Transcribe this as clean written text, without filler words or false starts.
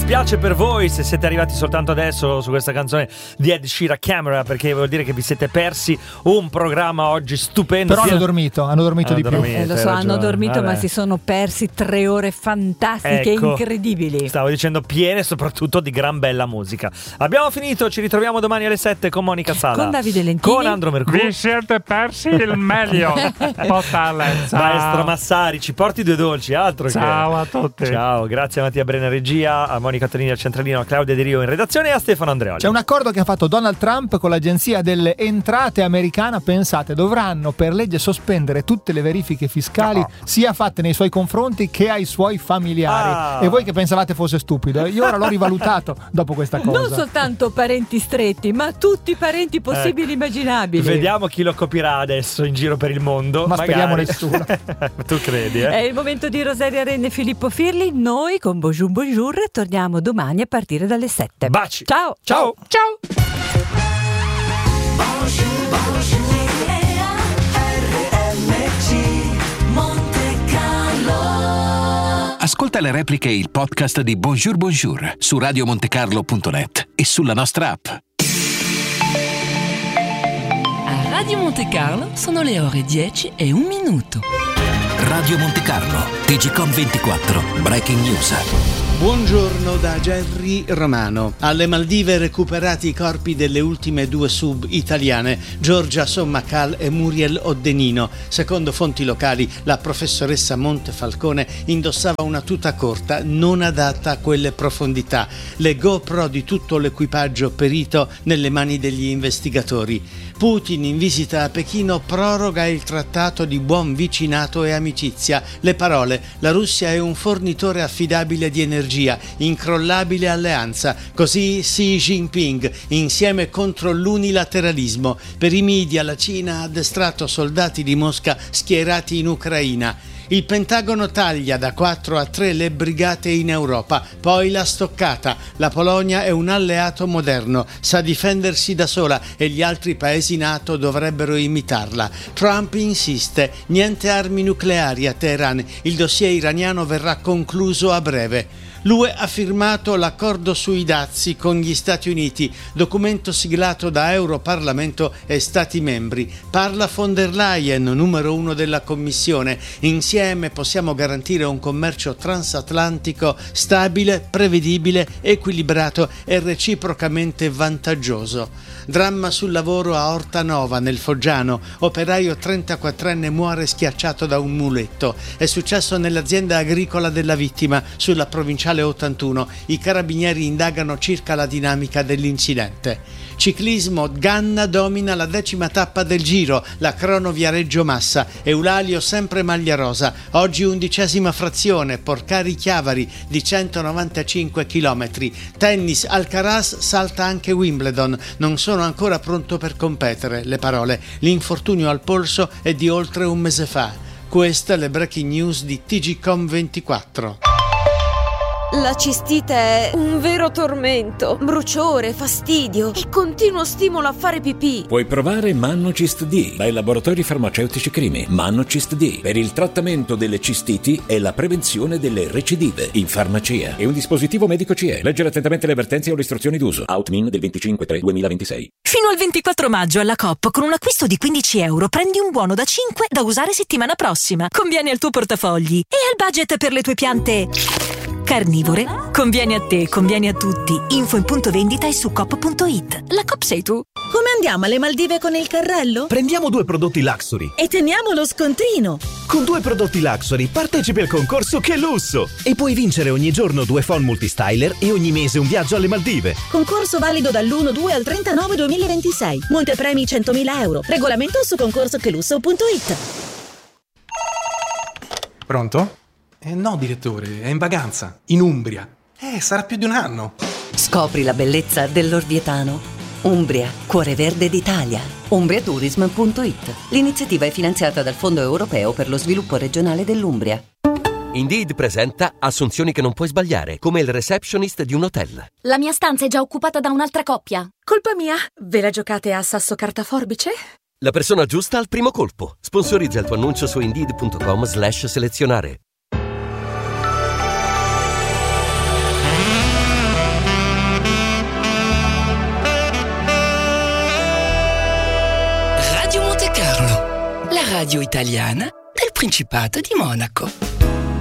dispiace per voi se siete arrivati soltanto adesso su questa canzone di Ed Sheeran, Camera, perché vuol dire che vi siete persi un programma oggi stupendo. Però hanno dormito di più. Lo so, hanno dormito, ma si sono persi 3 ore fantastiche, incredibili. Stavo dicendo piene soprattutto di gran bella musica. Abbiamo finito, ci ritroviamo domani alle 7 con Monica Sala, con Davide Lentini, con Andro Mercuri. Vi siete persi il meglio totale. Maestro Massari, ci porti 2 dolci, altro ciao a tutti. Ciao, grazie a Mattia Brenna regia, a Monica Tonini al centralino, a Claudia Di Rio in redazione e a Stefano Andreoli. C'è un accordo che ha fatto Donald Trump con l'agenzia delle entrate americana. Pensate, dovranno per legge sospendere tutte le verifiche fiscali sia fatte nei suoi confronti che ai suoi familiari. E voi che pensavate fosse stupido, io ora l'ho rivalutato dopo questa cosa. Non soltanto parenti stretti, ma tutti i parenti possibili e immaginabili. Vediamo chi lo copierà adesso in giro per il mondo. Ma speriamo nessuno. Tu credi, È il momento di Rosaria Renni e Filippo Firli. Noi con Bonjour Bonjour torniamo domani a partire dalle 7. Baci. Ciao. Ciao. Ciao. Bonjour, bonjour, RMC Monte Carlo. Ascolta le repliche e il podcast di Bonjour Bonjour su radiomontecarlo.net e sulla nostra app. A Radio Monte Carlo sono le ore 10:01. Radio Monte Carlo, TGcom 24, Breaking News. Buongiorno da Gerry Romano. Alle Maldive recuperati i corpi delle ultime 2 sub italiane, Giorgia Sommacal e Muriel Oddenino. Secondo fonti locali, la professoressa Montefalcone indossava una tuta corta non adatta a quelle profondità. Le GoPro di tutto l'equipaggio perito nelle mani degli investigatori. Putin in visita a Pechino proroga il trattato di buon vicinato e amicizia. Le parole: la Russia è un fornitore affidabile di energia, incrollabile alleanza. Così Xi Jinping, insieme contro l'unilateralismo. Per i media la Cina ha addestrato soldati di Mosca schierati in Ucraina. Il Pentagono taglia da 4 a 3 le brigate in Europa, poi la stoccata. La Polonia è un alleato moderno, sa difendersi da sola e gli altri paesi NATO dovrebbero imitarla. Trump insiste, niente armi nucleari a Teheran, il dossier iraniano verrà concluso a breve. L'UE ha firmato l'accordo sui dazi con gli Stati Uniti, documento siglato da Europarlamento e Stati membri. Parla von der Leyen, numero 1 della Commissione. Insieme possiamo garantire un commercio transatlantico stabile, prevedibile, equilibrato e reciprocamente vantaggioso. Dramma sul lavoro a Ortanova, nel Foggiano. Operaio 34enne muore schiacciato da un muletto. È successo nell'azienda agricola della vittima, sulla provinciale 81. I carabinieri indagano circa la dinamica dell'incidente. Ciclismo, Ganna domina la 10ª tappa del Giro, la crono Viareggio Massa. Eulalio sempre maglia rosa. Oggi 11ª frazione, Porcari-Chiavari di 195 km. Tennis, Alcaraz salta anche Wimbledon. Non sono ancora pronto per competere. Le parole: l'infortunio al polso è di oltre un mese fa. Queste le breaking news di TGcom 24. La cistite è un vero tormento, bruciore, fastidio e continuo stimolo a fare pipì. Puoi provare Mannocist D dai laboratori farmaceutici Crimi. Mannocist D per il trattamento delle cistiti e la prevenzione delle recidive in farmacia. È un dispositivo medico CE. Leggere attentamente le avvertenze o le istruzioni d'uso. Outmin del 25/3/2026. Fino al 24 maggio alla Coop con un acquisto di €15 prendi un buono da 5 da usare settimana prossima. Conviene al tuo portafogli e al budget per le tue piante carnivore. Conviene a te, conviene a tutti. Info in punto vendita e su coop.it. La Coop sei tu. Come andiamo alle Maldive con il carrello? Prendiamo 2 prodotti Luxury e teniamo lo scontrino. Con 2 prodotti Luxury partecipi al concorso Che Lusso e puoi vincere ogni giorno 2 phon multistyler e ogni mese un viaggio alle Maldive. Concorso valido dall'1/2 al 30/9/2026. Montepremi €100.000. Regolamento su concorsochelusso.it. Pronto? No, direttore, è in vacanza, in Umbria. Sarà più di un anno. Scopri la bellezza dell'Orvietano. Umbria, cuore verde d'Italia. Umbriatourism.it. L'iniziativa è finanziata dal Fondo Europeo per lo Sviluppo Regionale dell'Umbria. Indeed presenta assunzioni che non puoi sbagliare, come il receptionist di un hotel. La mia stanza è già occupata da un'altra coppia. Colpa mia? Ve la giocate a sasso carta forbice? La persona giusta al primo colpo. Sponsorizza il tuo annuncio su Indeed.com/selezionare. Monte Carlo, la radio italiana del Principato di Monaco.